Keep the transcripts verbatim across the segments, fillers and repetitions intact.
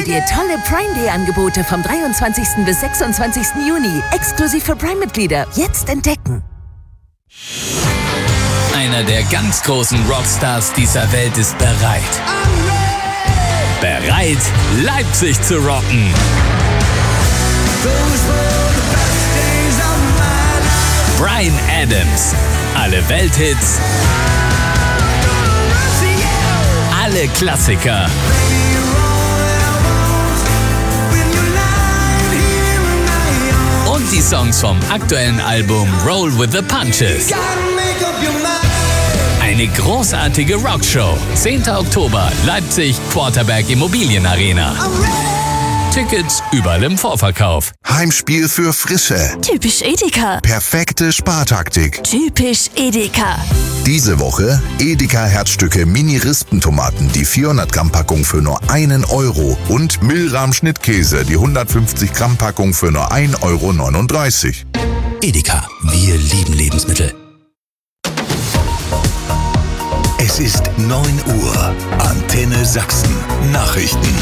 Hol dir tolle Prime Day Angebote vom dreiundzwanzigsten bis sechsundzwanzigsten Juni. Exklusiv für Prime-Mitglieder. Jetzt entdecken. Einer der ganz großen Rockstars dieser Welt ist bereit. Bereit, Leipzig zu rocken. Bryan Adams. Alle Welthits. Alle Klassiker. Und die Songs vom aktuellen Album Roll with the Punches. Eine großartige Rockshow. zehnten Oktober, Leipzig, Quarterberg Immobilienarena. Tickets überall im Vorverkauf. Heimspiel für Frische. Typisch Edeka. Perfekte Spartaktik. Typisch Edeka. Diese Woche Edeka Herzstücke Mini-Rispentomaten, die vierhundert Gramm Packung für nur einen Euro. Und Milram Schnittkäse, die hundertfünfzig Gramm Packung für nur ein Euro neununddreißig. Edeka, wir lieben Lebensmittel. Es ist neun Uhr. Antenne Sachsen. Nachrichten.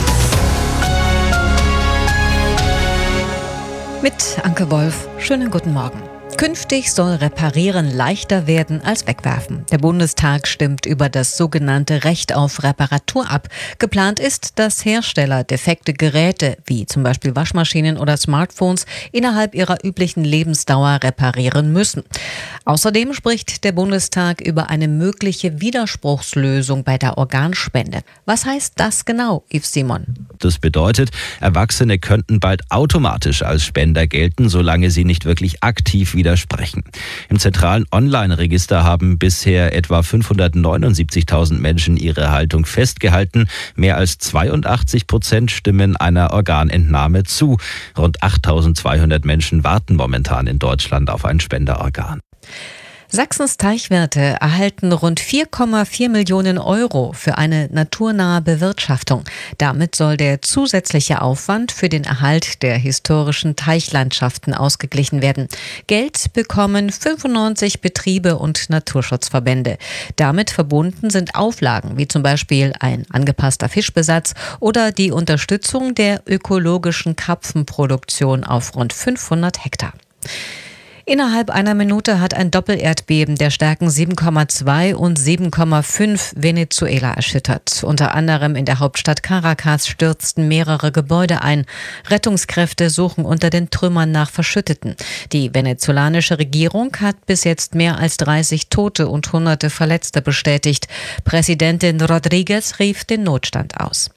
Mit Anke Wolf. Schönen guten Morgen. Künftig soll Reparieren leichter werden als Wegwerfen. Der Bundestag stimmt über das sogenannte Recht auf Reparatur ab. Geplant ist, dass Hersteller defekte Geräte, wie zum Beispiel Waschmaschinen oder Smartphones, innerhalb ihrer üblichen Lebensdauer reparieren müssen. Außerdem spricht der Bundestag über eine mögliche Widerspruchslösung bei der Organspende. Was heißt das genau, Yves Simon? Das bedeutet, Erwachsene könnten bald automatisch als Spender gelten, solange sie nicht wirklich aktiv widersprechen. Im zentralen Online-Register haben bisher etwa fünfhundertneunundsiebzigtausend Menschen ihre Haltung festgehalten. Mehr als zweiundachtzig Prozent stimmen einer Organentnahme zu. Rund achttausendzweihundert Menschen warten momentan in Deutschland auf ein Spenderorgan. Sachsens Teichwirte erhalten rund vier Komma vier Millionen Euro für eine naturnahe Bewirtschaftung. Damit soll der zusätzliche Aufwand für den Erhalt der historischen Teichlandschaften ausgeglichen werden. Geld bekommen fünfundneunzig Betriebe und Naturschutzverbände. Damit verbunden sind Auflagen wie zum Beispiel ein angepasster Fischbesatz oder die Unterstützung der ökologischen Karpfenproduktion auf rund fünfhundert Hektar. Innerhalb einer Minute hat ein Doppelerdbeben der Stärken sieben Komma zwei und sieben Komma fünf Venezuela erschüttert. Unter anderem in der Hauptstadt Caracas stürzten mehrere Gebäude ein. Rettungskräfte suchen unter den Trümmern nach Verschütteten. Die venezolanische Regierung hat bis jetzt mehr als dreißig Tote und hunderte Verletzte bestätigt. Präsidentin Rodriguez rief den Notstand aus.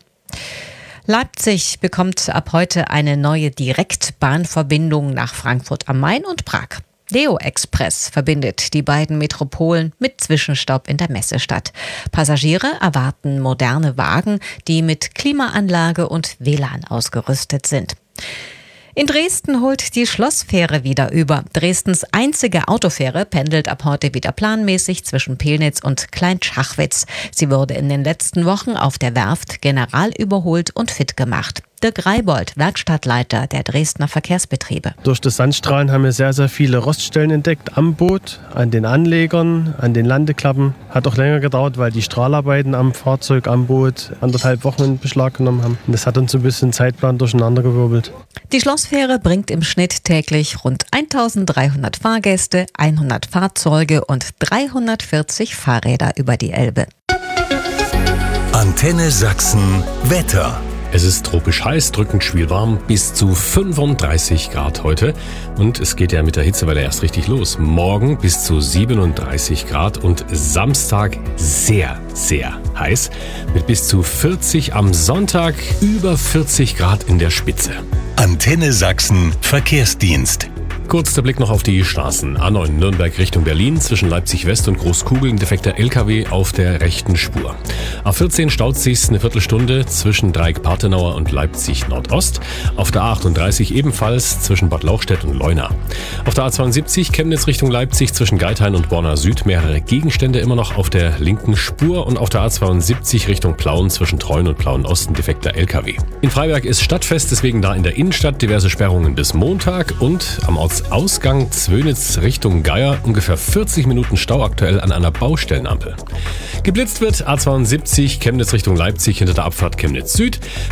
Leipzig bekommt ab heute eine neue Direktbahnverbindung nach Frankfurt am Main und Prag. Leo Express verbindet die beiden Metropolen mit Zwischenstopp in der Messestadt. Passagiere erwarten moderne Wagen, die mit Klimaanlage und W L A N ausgerüstet sind. In Dresden holt die Schlossfähre wieder über. Dresdens einzige Autofähre pendelt ab heute wieder planmäßig zwischen Pillnitz und Kleinschachwitz. Sie wurde in den letzten Wochen auf der Werft General überholt und fit gemacht. Dirk Reibold, Werkstattleiter der Dresdner Verkehrsbetriebe. Durch das Sandstrahlen haben wir sehr, sehr viele Roststellen entdeckt am Boot, an den Anlegern, an den Landeklappen. Hat auch länger gedauert, weil die Strahlarbeiten am Fahrzeug, am Boot anderthalb Wochen in Beschlag genommen haben. Und das hat uns so ein bisschen Zeitplan durcheinandergewirbelt. Die Schlossfähre bringt im Schnitt täglich rund eintausenddreihundert Fahrgäste, hundert Fahrzeuge und dreihundertvierzig Fahrräder über die Elbe. Antenne Sachsen Wetter. Es ist tropisch heiß, drückend schwülwarm, bis zu fünfunddreißig Grad heute. Und es geht ja mit der Hitzewelle erst richtig los. Morgen bis zu siebenunddreißig Grad und Samstag sehr, sehr heiß. Mit bis zu vierzig am Sonntag, über vierzig Grad in der Spitze. Antenne Sachsen Verkehrsdienst. Kurz der Blick noch auf die Straßen. A neun Nürnberg Richtung Berlin, zwischen Leipzig West und Großkugeln defekter L K W auf der rechten Spur. A vierzehn staut sich's eine Viertelstunde zwischen Dreieck-Partenauer und Leipzig Nordost. Auf der A achtunddreißig ebenfalls zwischen Bad Lauchstädt und Leuna. Auf der A zweiundsiebzig Chemnitz Richtung Leipzig zwischen Geithain und Borna Süd mehrere Gegenstände immer noch auf der linken Spur. Und auf der A zweiundsiebzig Richtung Plauen zwischen Treuen und Plauen Osten defekter L K W. In Freiberg ist Stadtfest, deswegen da in der Innenstadt diverse Sperrungen bis Montag. Und am Ausgang Zwönitz Richtung Geier ungefähr vierzig Minuten Stau aktuell an einer Baustellenampel. Geblitzt wird A zweiundsiebzig Chemnitz Richtung Leipzig hinter der Abfahrt Chemnitz Süd.